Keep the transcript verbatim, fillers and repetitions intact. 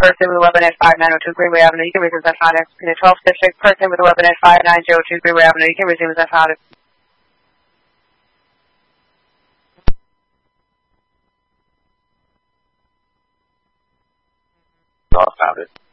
person with a weapon at five nine zero two Greenway Avenue, you can resume as found. In the twelfth District, person with a weapon at five nine zero two Greenway Avenue, you can resume as found. All found it.